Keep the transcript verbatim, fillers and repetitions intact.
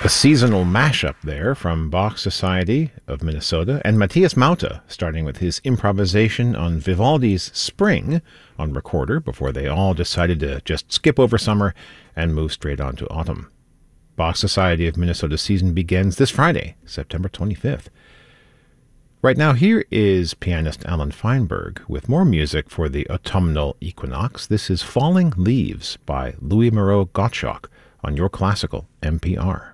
A seasonal mashup there from Bach Society of Minnesota and Matthias Mauta, starting with his improvisation on Vivaldi's Spring on recorder before they all decided to just skip over summer and move straight on to autumn. Bach Society of Minnesota season begins this Friday, September twenty-fifth. Right now, here is pianist Alan Feinberg with more music for the autumnal equinox. This is Falling Leaves by Louis Moreau Gottschalk on Your Classical N P R.